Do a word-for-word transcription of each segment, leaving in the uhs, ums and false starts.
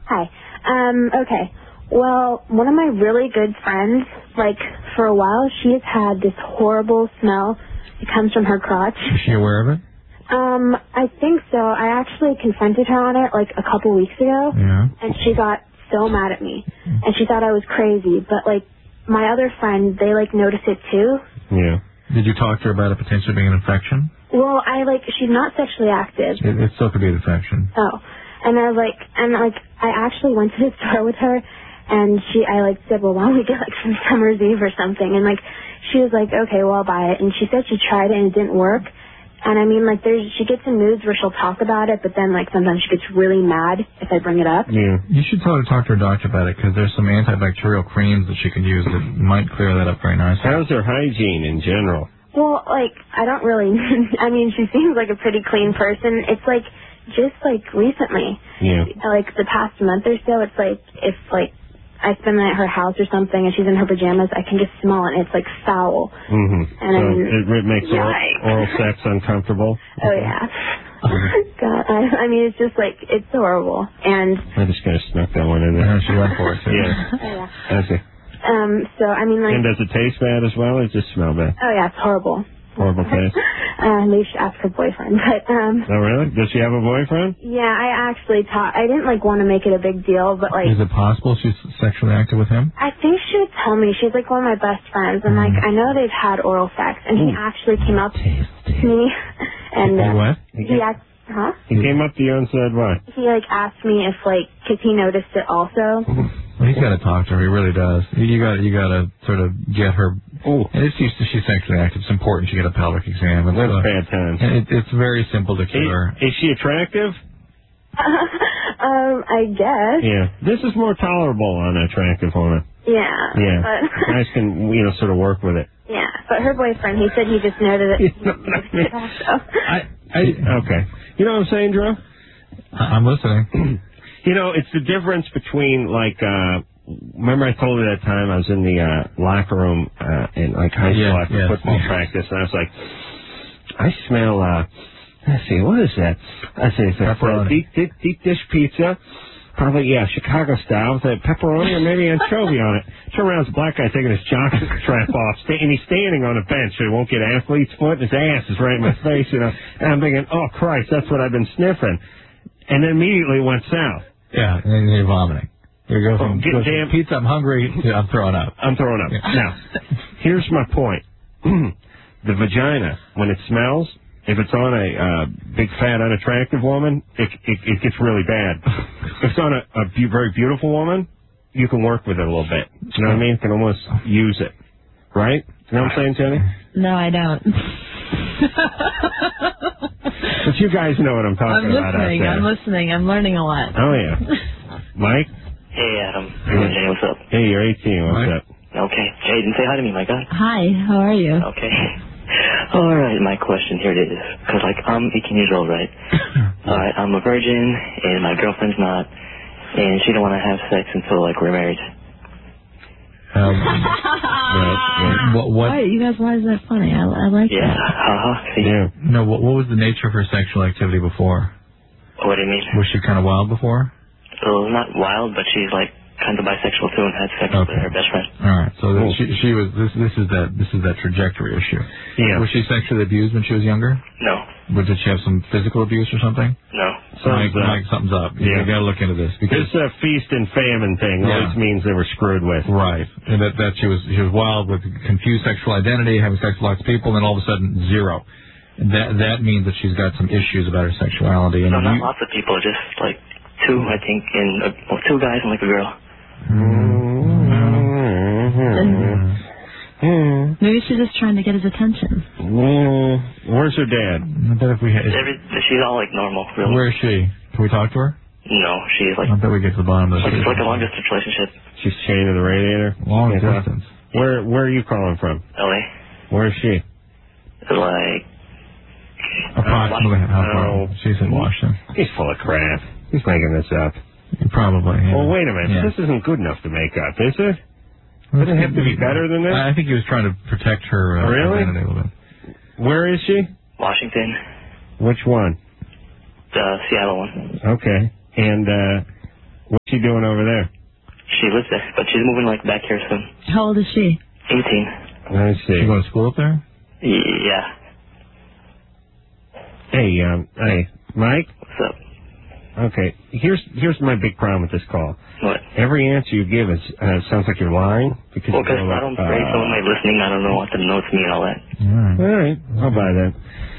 Hi. Um, okay. Well, one of my really good friends, like, for a while, she has had this horrible smell. It comes from her crotch. Is she aware of it? Um, I think so. I actually confronted her on it, like, a couple weeks ago. Yeah. And she got so mad at me. And she thought I was crazy. But, like, my other friend, they, like, noticed it, too. Yeah. Did you talk to her about it potentially being an infection? Well, I, like, she's not sexually active. It, it still could be an infection. Oh. And I was like, and, like, I actually went to the store with her. And she, I, like, said, well, why don't we get, like, some Summer's Eve or something? And, like, she was like, okay, well, I'll buy it. And she said she tried it and it didn't work. And, I mean, like, there's, she gets in moods where she'll talk about it, but then, like, sometimes she gets really mad if I bring it up. Yeah. You should tell her to talk to her doctor about it, because there's some antibacterial creams that she can use that might clear that up very nicely. How's her hygiene in general? Well, like, I don't really, I mean, she seems like a pretty clean person. It's, like, just, like, recently. Yeah. Like, the past month or so, it's, like, if, like, I spend the night at her house or something and she's in her pajamas, I can just smell it and it's like foul. Mm-hmm. And so I mean, it, it makes oral, oral sex uncomfortable? Oh, yeah. God, I, I mean, it's just like, it's horrible. And I just kind of snuck that one in there. Yeah, she went for it, too. Yeah. Oh, yeah. I see. Um, so, I mean, like... And does it taste bad as well, or does it smell bad? Oh, yeah, it's horrible. Horrible taste? uh, maybe you should ask her boyfriend, but, um... Oh, really? Does she have a boyfriend? Yeah, I actually taught... I didn't, like, want to make it a big deal, but, like... Is it possible she's sexually active with him? I think she would tell me. She's, like, one of my best friends, and, like, I know they've had oral sex, and he actually came up to me, and... He Uh, what? He asked... Huh? He came up to you and said what? He, like, asked me if, like, because he noticed it also. Well, he's got to talk to her. He really does. You got you got to sort of get her. Oh, and if she's, she's sexually active, it's important she get a pelvic exam. And that's so, bad times. And it, it's very simple to cure. Is, is she attractive? um, I guess. Yeah. This is more tolerable on an attractive woman. Yeah. Yeah. But Guys can, you know, sort of work with it. yeah, but her boyfriend, he said he just noted it. You know what I mean? Also. I, I, okay. You know what I'm saying, Drew? I'm listening. You know, it's the difference between, like, uh, remember I told you that time I was in the uh, locker room uh, in, like, high school Yeah, after yes. football practice, and I was like, I smell, uh, let's see, what is that? I say, it's a Pepperoni. deep, deep, deep dish pizza. Probably, yeah, Chicago style with a pepperoni or maybe anchovy on it. Turn around, this black guy taking his jock strap off, sta- and he's standing on a bench so he won't get athlete's foot, and his ass is right in my face, you know. And I'm thinking, oh, Christ, that's what I've been sniffing. And then immediately went south. Yeah, and then you're vomiting. You go from, Oh, get go from damn- pizza, I'm hungry, to I'm throwing up. I'm throwing up. Yeah. Now, here's my point. The vagina, when it smells, if it's on a uh, big, fat, unattractive woman, it, it, it gets really bad. If it's on a, a be- very beautiful woman, you can work with it a little bit. You know what I mean? You can almost use it. Right? You know what I'm saying, Jenny? No, I don't. But you guys know what I'm talking I'm about out listening. there. I'm listening. I'm learning a lot. Oh, yeah. Mike? Hey, Adam. Hey, what's up? Hey, you're eighteen. What's Mike? up? Okay. Jaden, say hi to me, my guy. Hi. How are you? Okay. All right, my question, here it is. Because, like, I'm eighteen years old, right? All right, I'm a virgin, and my girlfriend's not, and she don't want to have sex until, like, we're married. Um, right, right. What, what, Why, you guys, why is that funny? I, I like Yeah. that. Uh-huh. See? Yeah. no, what, what was the nature of her sexual activity before? What do you mean? Was she kind of wild before? Well, not wild, but she's, like, kind of bisexual, too, and had sex with Okay. her best friend. All right, so Cool. that she she was this this is that this is that trajectory issue. Yeah. Was she sexually abused when she was younger? No. Or did she have some physical abuse or something? No. Mike, Something's up. Mike, something's up. You, Yeah. you got to look into this because This uh, feast and famine thing Yeah. always means they were screwed with. right, and that that she was she was wild with confused sexual identity, having sex with lots of people, and then all of a sudden zero. That that means that she's got some issues about her sexuality. And No, not you, lots of people, just, like, two, I think, and uh, well, two guys and, like, a girl. Mm-hmm. Maybe she's just trying to get his attention. Where's her dad? I bet if we had, Every, she's all, like, normal, really. where is she? Can we talk to her? No, she's, like, I bet we get to the bottom of like, this. it's like a long-distance relationship. She's chained to the radiator. Long Can't talk. distance. Where Where are you calling from? L A. Where is she? Like, Approximately how far? Oh. She's in Washington. He's full of crap. He's making this up. Probably. Yeah. Well, wait a minute. Yeah. This isn't good enough to make up, is it? Does it have to be better than this? I think he was trying to protect her uh, Really? identity a little bit. Where is she? What's she doing over there? She lives there, but she's moving like back here soon. How old is she? eighteen. I see. You going to school up there? Yeah. Hey, um, hey, Mike? What's up? Okay, here's here's my big problem with this call. What? Every answer you give is uh, sounds like you're lying. Because Well, because you're I like, don't afraid someone might listening. I don't know what the notes mean and all that. All right. All right, I'll buy that.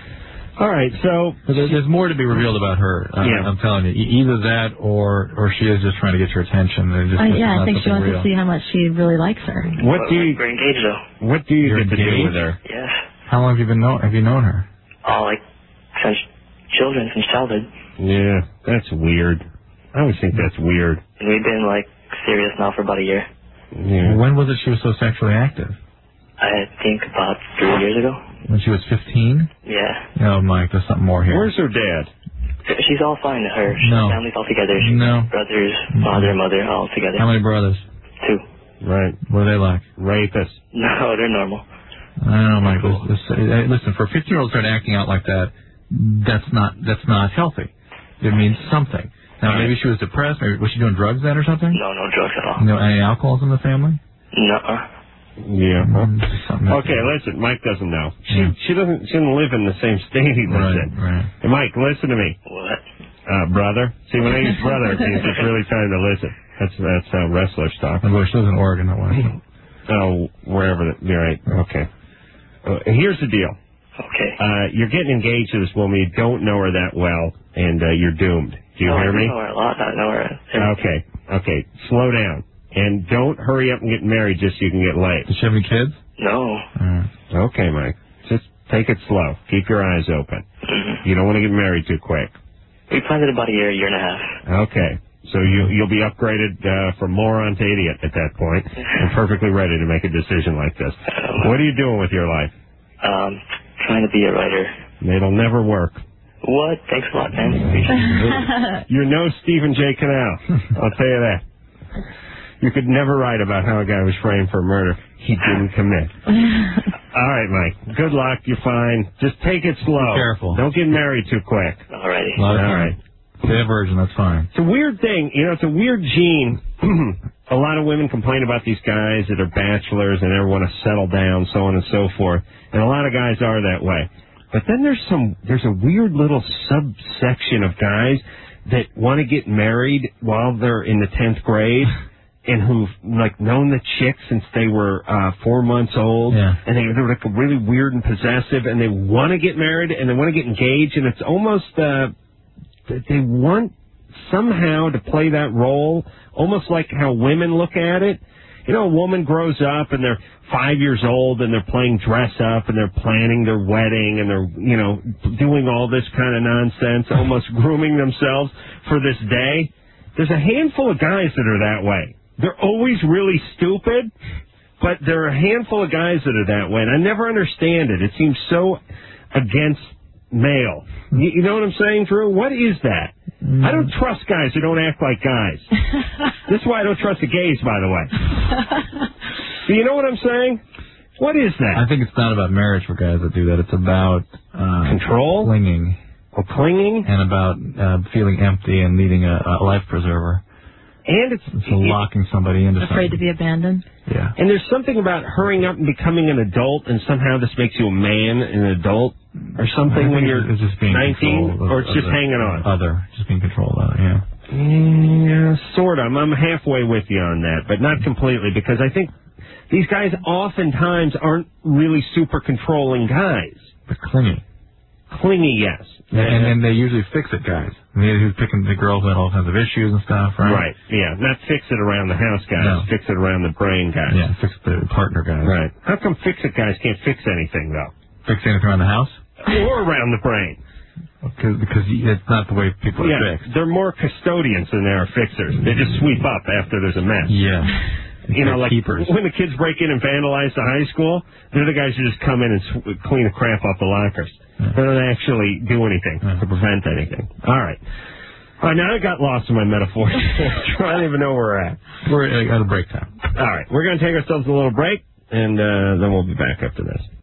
All right, so But there- there's more to be revealed about her. Uh, Yeah. I'm telling you, E- either that or or she is just trying to get your attention. And just, Uh, it's yeah, not I think she something wants real. to see how much she really likes her. what do We're- you We're engaged, though. what do you You're get to do engaged? with her? Yes. How long have you been know have you known her? Oh, like, since children, since childhood. Yeah, that's weird. I always think that's weird. And we've been, like, serious now for about a year. Yeah. When was it she was so sexually active? I think about three years ago. When she was fifteen? Yeah. Oh, Mike, there's something more here. Where's her dad? She's all fine. Her No. family's all together. She No. brothers, father, mother, all together. How many brothers? Two. Right. What are they like? Rapist. No, they're normal. I don't know, Mike. This, this, uh, listen, for a fifteen-year-old to start acting out like that, that's not that's not healthy. It means something. Now, maybe she was depressed. Maybe was she doing drugs then or something? No, no drugs at all. No, any alcoholism in the family? Nuh-uh. Yeah. huh? Mm, something like Okay, that. listen. Mike doesn't know. She Yeah. she doesn't she doesn't live in the same state he lives Right, in. right. Hey, Mike, listen to me, What? uh, brother. See, when I use brother, it means it's really time to listen. That's that's how wrestlers talk. Well, she lives in Oregon, that one. Oh, wherever. The, you're right. Okay. Uh, here's the deal. Okay. Uh, you're getting engaged to this woman. You don't know her that well, and uh, you're doomed. Do you no, hear I me? know her a lot. I know her. Okay. Okay. Slow down. And don't hurry up and get married just so you can get laid. Does she have any kids? No. Uh, Okay, Mike. Just take it slow. Keep your eyes open. Mm-hmm. You don't want to get married too quick. We planned it about a year, year and a half. Okay. So you, you'll be upgraded uh, from moron to idiot at that point and perfectly ready to make a decision like this. Um, What are you doing with your life? Um, trying to be a writer. It'll never work. What? Thanks a lot, man. You're no Stephen J. Canal. I'll tell you that. You could never write about how a guy was framed for murder he didn't commit. All right, Mike. Good luck. You're fine. Just take it slow. Be careful. Don't get married too quick. Alrighty. a lot of All fun. right. Stay a virgin, that's fine. It's a weird thing. You know, it's a weird gene. A lot of women complain about these guys that are bachelors and never want to settle down, so on and so forth. And a lot of guys are that way. But then there's some, there's a weird little subsection of guys that want to get married while they're in the tenth grade and who've, like, known the chick since they were uh, four months old. Yeah. And they, they're, like, really weird and possessive, and they want to get married, and they want to get engaged, and it's almost, uh, they want somehow to play that role, almost like how women look at it. You know, a woman grows up and they're five years old and they're playing dress up and they're planning their wedding and they're, you know, doing all this kind of nonsense, almost grooming themselves for this day. There's a handful of guys that are that way. They're always really stupid, but there are a handful of guys that are that way, and I never understand it. It seems so against male. You, you know what I'm saying, Drew? What is that? Mm. I don't trust guys who don't act like guys. This is why I don't trust the gays, by the way. Do you know what I'm saying? What is that? I think it's not about marriage for guys that do that. It's about uh, control, clinging, or clinging, and about uh, feeling empty and needing a, a life preserver. And it's, it's locking somebody into afraid something. to be abandoned. Yeah. And there's something about hurrying up and becoming an adult, and somehow this makes you a man, an adult, or something when you're it's just being nineteen, of, or it's just the, hanging on. Other, just being controlled by it. Yeah. Yeah, sort of. I'm, I'm halfway with you on that, but not completely, because I think these guys oftentimes aren't really super controlling guys. But clingy. Clingy, yes. And, and, and they usually fix it, guys. I mean, who's picking the girls that had all kinds of issues and stuff, right? Right, yeah. Not fix it around the house guys, No. fix it around the brain guys. Yeah, fix the partner guys. Right. How come fix it guys can't fix anything, though? Fix anything around the house? Or around the brain. Because because it's not the way people yeah, are fixed. They're more custodians than they are fixers. They just sweep up after there's a mess. Yeah. You know, like keepers. when the kids break in and vandalize the high school, they're the guys who just come in and sw- clean the crap off the lockers. Yeah. They don't actually do anything Yeah. to prevent anything. All right. All right, now I got lost in my metaphors. I don't even know where we're at. We're at a break time. All right, we're going to take ourselves a little break, and uh, then we'll be back after this.